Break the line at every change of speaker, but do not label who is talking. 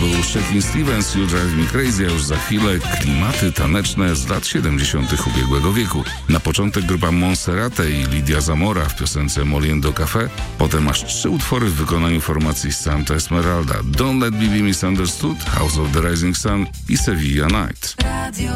był Shakin' Stevens, You Drive Me Crazy, a już za chwilę klimaty taneczne z lat 70. ubiegłego wieku. Na początek grupa Monserrate i Lidia Zamora w piosence Moliendo Café, potem aż 3 utwory w wykonaniu formacji Santa Esmeralda: Don't Let Me Be Misunderstood, House of the Rising Sun i Sevilla Night.
Radio